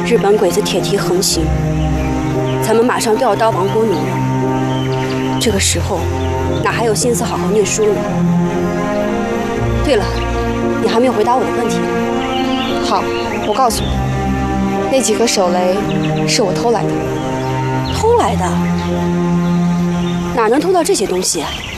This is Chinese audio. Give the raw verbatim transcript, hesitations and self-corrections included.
日本鬼子铁蹄横行，咱们马上就要到亡国奴了。这个时候，哪还有心思好好念书呢？对了，你还没有回答我的问题。 好，我告诉你，那几颗手雷是我偷来的。 偷来的？哪能偷到这些东西啊？